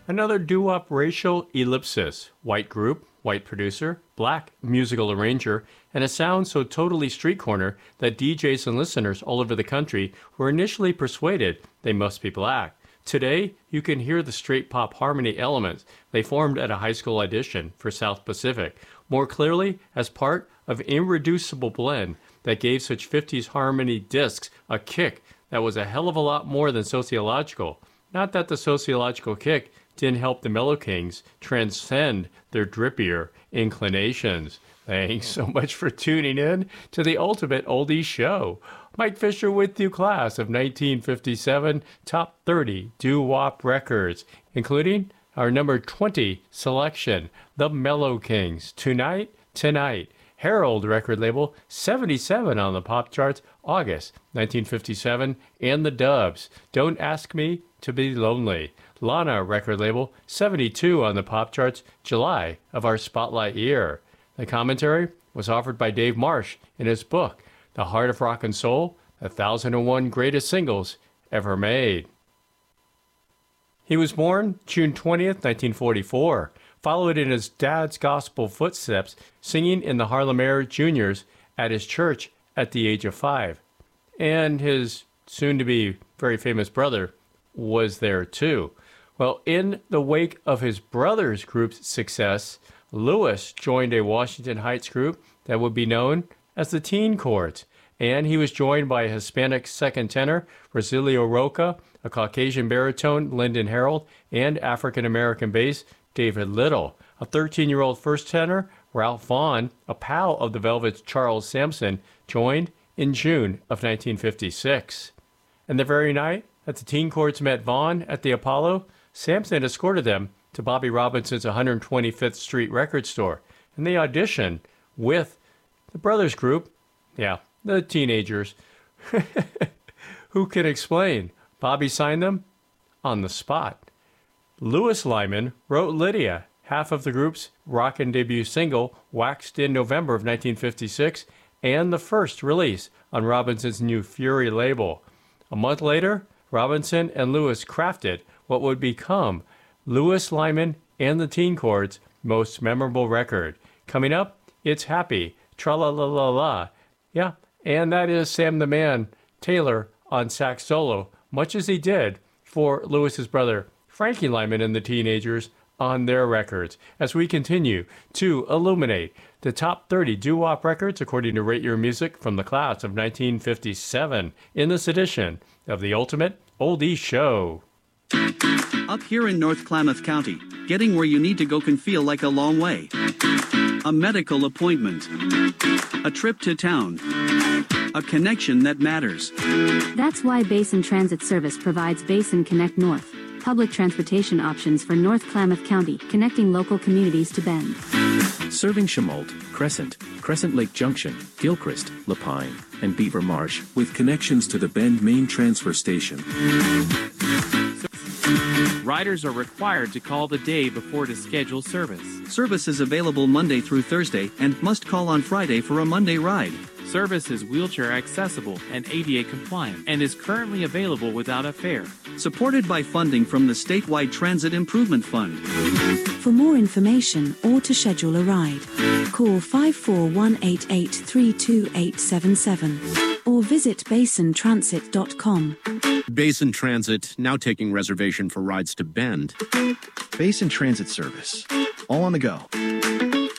Another doo-wop racial ellipsis. White group, white producer, black musical arranger, and a sound so totally street corner that DJs and listeners all over the country were initially persuaded they must be black. Today, you can hear the straight pop harmony elements they formed at a high school audition for South Pacific more clearly as part of an irreducible blend that gave such 50s harmony discs a kick that was a hell of a lot more than sociological. Not that the sociological kick didn't help the Mellow Kings transcend their drippier inclinations. Thanks so much for tuning in to the Ultimate Oldies Show. Mike Fisher with you, class of 1957 Top 30 Doo-Wop Records, including our number 20 selection, The Mellow Kings, Tonight, Herald record label, 77 on the pop charts, August 1957, and The Dubs, Don't Ask Me to Be Lonely, Lana record label, 72 on the pop charts, July of our spotlight year. The commentary was offered by Dave Marsh in his book, The Heart of Rock and Soul, 1001 Greatest Singles Ever Made. He was born June 20th, 1944, followed in his dad's gospel footsteps, singing in the Harlem Air Juniors at his church at the age of 5. And his soon-to-be very famous brother was there too. Well, in the wake of his brother's group's success, Lewis joined a Washington Heights group that would be known as the Teen Chords, and he was joined by a Hispanic second tenor, Rosilio Roca, a Caucasian baritone, Lyndon Harold, and African-American bass, David Little. A 13-year-old first tenor, Ralph Vaughn, a pal of the Velvet's Charles Sampson, joined in June of 1956. And the very night that the Teen Chords met Vaughn at the Apollo, Sampson escorted them to Bobby Robinson's 125th Street record store, and they auditioned with the brothers group, the teenagers. Who can explain? Bobby signed them on the spot. Louis Lyman wrote Lydia, half of the group's rockin' debut single, waxed in November of 1956, and the first release on Robinson's new Fury label. A month later, Robinson and Lewis crafted what would become Louis Lyman and the Teen Chords' most memorable record. Coming up, it's Happy, Tra-la-la-la-la. Yeah, and that is Sam the Man Taylor on sax solo, much as he did for Lewis's brother Frankie Lyman and the Teenagers on their records, as we continue to illuminate the top 30 doo-wop records according to Rate Your Music from the class of 1957 in this edition of the Ultimate Oldies Show. Up here in North Klamath County, getting where you need to go can feel like a long way. A medical appointment, a trip to town, a connection that matters. That's why Basin Transit Service provides Basin Connect North, public transportation options for North Klamath County, connecting local communities to Bend. Serving Chemolt, Crescent, Crescent Lake Junction, Gilchrist, Lapine, and Beaver Marsh, with connections to the Bend main transfer station. Riders are required to call the day before to schedule service. Service is available Monday through Thursday and must call on Friday for a Monday ride. Service is wheelchair accessible and ADA compliant and is currently available without a fare. Supported by funding from the Statewide Transit Improvement Fund. For more information or to schedule a ride, call 54188328877 or visit basintransit.com. Basin Transit, now taking reservation for rides to Bend. Basin Transit Service. All on the go.